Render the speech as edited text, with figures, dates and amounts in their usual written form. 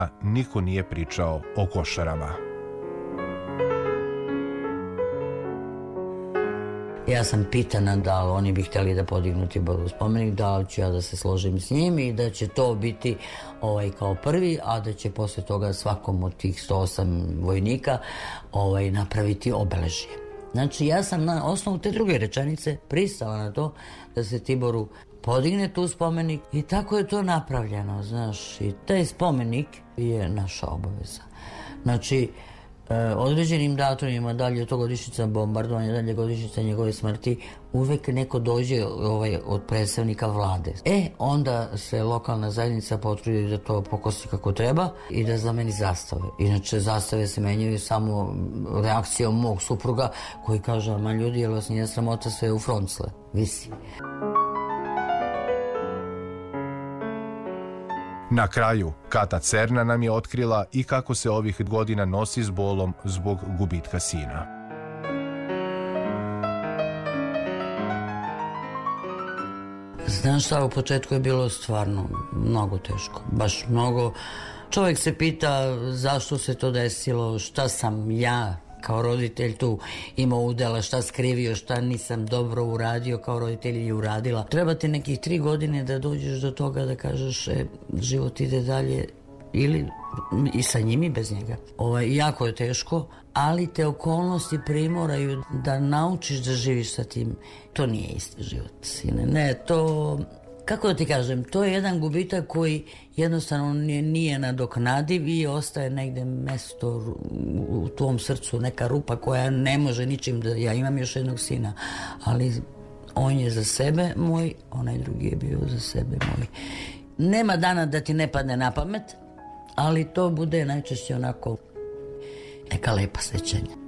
niko nije pričao o Košarama. Ja sam pitana da li oni bi htjeli da podignu Tiborov spomenik, da li ću ja da se složim s njim i da će to biti kao prvi, a da će posle toga svakom od tih 108 vojnika napraviti obeležje. Znači ja sam na osnovu te druge rečenice pristala na to da se Tiboru podigne tu spomenik i tako je to napravljeno, znaš, i taj spomenik je naša obaveza. Znači, određenim datumima, dalje od to godišnjica bombardovanja, dalje godišnjica njegove smrti, uvek neko dođe od predstavnika vlade. Onda se lokalna zajednica potrudi da to pokosi kako treba i da zameni zastave. Inače, zastave se menjaju samo reakcijom mog supruga koji kaže, ma ljudi, jel vas nije sramota, sve u froncle, visi. Na kraju, Kata Cerna nam je otkrila i kako se ovih godina nosi s bolom zbog gubitka sina. Znaš šta, u početku je bilo stvarno mnogo teško, baš mnogo. Čovjek se pita zašto se to desilo, šta sam ja kao roditelj tu imao udela, šta skrivio, šta nisam dobro uradio kao roditelj i uradila. Treba ti nekih 3 godine da dođeš do toga da kažeš život ide dalje ili i sa njim i bez njega. Jako je teško, ali te okolnosti primoraju da naučiš da živiš sa tim. To nije isti život, sine. Ne, to... Kako da ti kažem, to je jedan gubitak koji jednostavno nije nadoknadiv i ostaje negde mesto u tvom srcu, neka rupa koja ne može ničim da... Ja imam još jednog sina, ali on je za sebe moj, onaj drugi je bio za sebe moj. Nema dana da ti ne padne na pamet, ali to bude najčešće onako neka lepa sećanja.